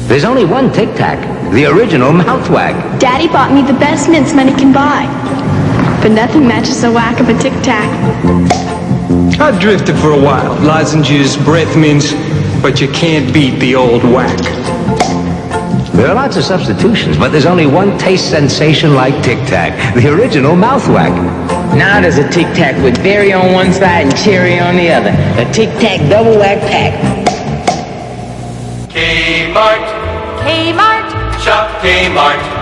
There's only one Tic Tac, the original Mouthwag. Daddy bought me the best mints money can buy. But nothing matches the whack of a Tic Tac. I drifted for a while. Lozenges, breath mints, but you can't beat the old whack. There are lots of substitutions, but there's only one taste sensation like Tic Tac, the original Mouthwag. Now there's a Tic Tac with berry on one side and cherry on the other. A Tic Tac double whack pack. Kmart. Kmart. Shop Kmart.